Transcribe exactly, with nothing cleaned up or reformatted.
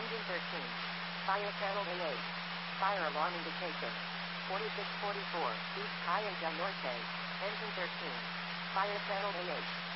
Engine thirteen. Fire channel A eight. Fire alarm indication. forty-six forty-four, East Calle del Norte. Engine thirteen. Fire channel A eight.